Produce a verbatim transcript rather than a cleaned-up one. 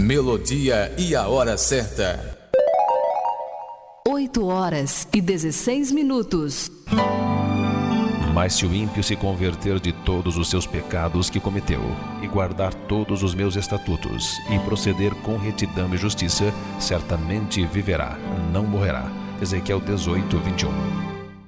melodia e a hora certa. oito horas e dezesseis minutos. Mas se o ímpio se converter de todos os seus pecados que cometeu, e guardar todos os meus estatutos, e proceder com retidão e justiça, certamente viverá, não morrerá. Ezequiel dezoito, vinte e um.